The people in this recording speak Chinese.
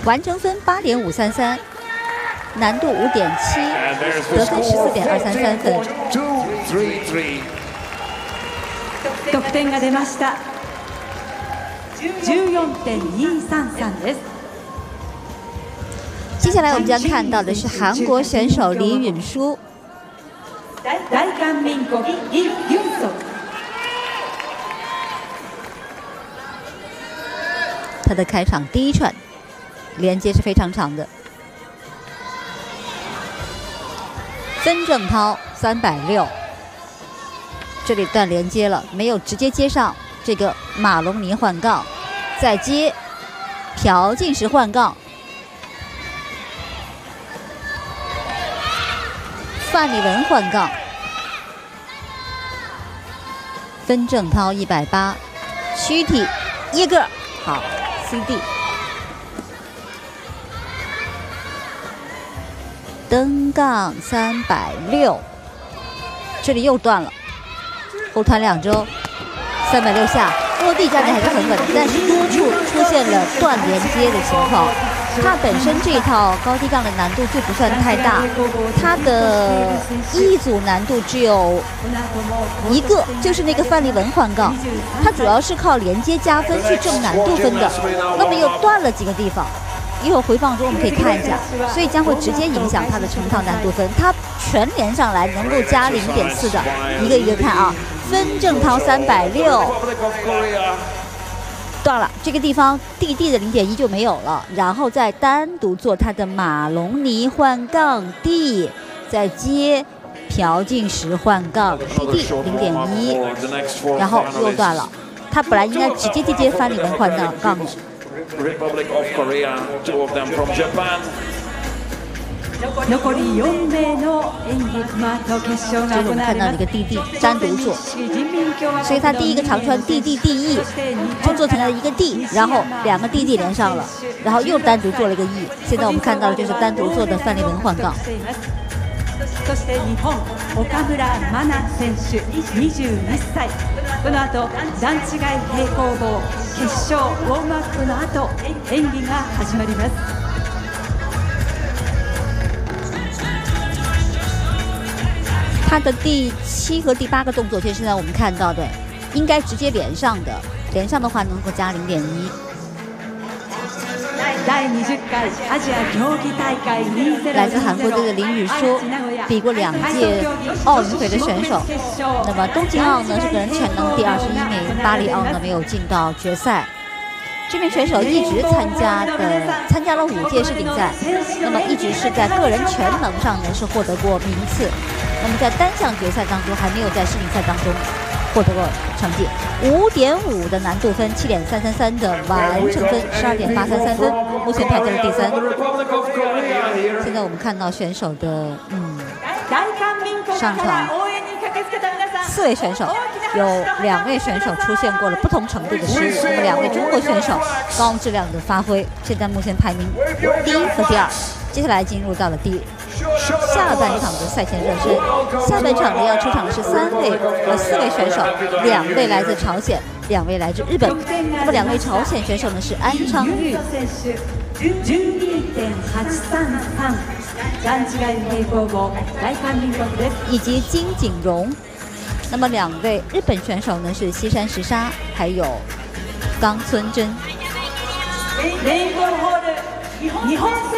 完成分8.533，难度5.7，得分14.233分。 得点が出ました。14.233です。 接下来我们将看到的是韩国选手李允书。 大韓民国李允淑。 他的开场第一串连接是非常长的。曾正涛360，这里断连接了，没有直接接上这个马龙尼换杠，再接朴进时换杠。范立文换杠，曾正涛180，躯体一个好 CD， 登杠360，这里又断了，后团2周，360下落地站点还是很稳，但是多处出现了断连接的情况。它本身这一套高低杠的难度就不算太大，它的一组难度只有一个，就是那个范立文换杠，它主要是靠连接加分去挣难度分的，那么又断了几个地方，一会儿回放中我们可以看一下，所以将会直接影响它的成套难度分。它全连上来能够加0.4的，一个一个看啊，曾正涛360。断了，这个地方地的0.1就没有了，然后再单独做他的马龙尼换杠 D， 再接朴进时换杠 CD 0.1， 然后又断了。他本来应该直接接范立文换杠的。 残り4名の演技この後決勝が行われます。 这是我们看到的一个弟单独做，所以他第一个长传弟 E 就做成了一个 D， 然后2个弟连上了，然后又单独做了一个 E。现在我们看到的就是单独做的范立文换杠。 そして日本岡村真選手21歳。この後段違い平行棒決勝ウォームアップの後演技が始まります。 他的第7和第8个动作，就是现在我们看到的，应该直接连上的，连上的话能够加0.1。 第20回アジア競技大会2022 来自韩国队的林允书，比过2届奥运会的选手。那么东京奥呢是个人全能第21名，巴黎奥呢没有进到决赛。这名选手一直参加了5届世锦赛，那么一直是在个人全能上呢是获得过名次。那么在单项决赛当中还没有在世锦赛当中获得过成绩。5.5的难度分，7.333的完成分，12.833分，目前排在了第3。现在我们看到选手的上场4位选手，有2位选手出现过了不同程度的失误，那么2位中国选手高质量的发挥，现在目前排名第1和第2。接下来进入到了下半场的赛前热身。下半场呢要出场的是4位选手，2位来自朝鲜，2位来自日本。那么2位朝鲜选手呢是安昌玉。以及金景荣。那么2位日本选手呢是西山石沙，还有冈村真。